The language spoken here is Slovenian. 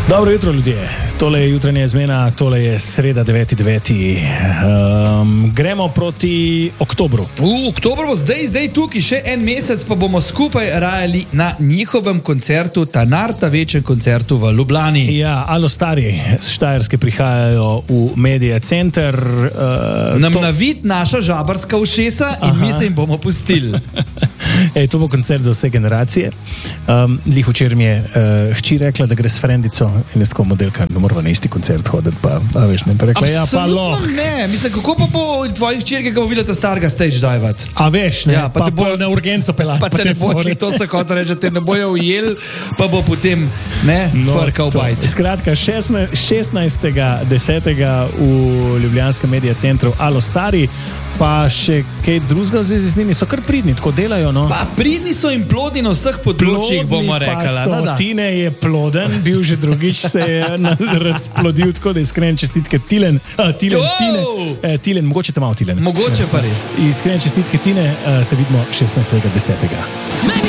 Dobro jutro, ljudje. Tole je jutranja izmena, tole je sreda 9.9. Gremo proti oktobru. Oktober bo zdaj tukaj, še en mesec pa bomo skupaj rajali na njihovem koncertu, ta večjem koncertu v Ljubljani. Ja, alo stari, z Štajerske prihajajo v Media Center. Navid naša žabarska ušesa in mi se jim bomo pustili. To bo koncert za vse generacije. Lih včeraj mi je hči rekla, da gre s frendico in jaz tako modelka, da moramo na isti koncert hoditi, pa veš, ne, pa rekla, ja, pa loh. Ne, mislim, kako pa bo tvojih hčerke, ko bo videla ta starega stage divat? A veš, ne, ja, pa te bo na urgenco pelati. Pa te ne bo, to se kot reče, te ne bojo ujel, pa bo potem, ne, frkal bajt. Skratka, 16.10. v Ljubljanskem Media Centru Alo stari, pa še kaj drugega v zvezi z njimi, so kar pridni, tako delajo, no. Pa pridni so in plodni na vseh področjih, bomo rekala. Plodni pa so, Tine je ploden, bil že drugič, se je razplodil, tako da iskrene čestitke Tilen, mogoče te malo Tilen. Mogoče pa res. Iskrene čestitke Tine, se vidimo 16.10.